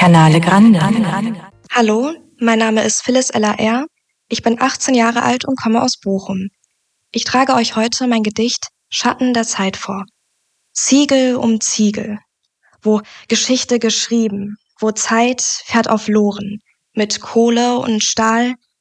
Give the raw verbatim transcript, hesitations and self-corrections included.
Canale Grande. Hallo, mein Name ist Phyllis L A R. Ich bin achtzehn Jahre alt und komme aus Bochum. Ich trage euch heute mein Gedicht Schatten der Zeit vor. Ziegel um Ziegel, wo Geschichte geschrieben, wo Zeit fährt auf Loren, mit Kohle und Stahl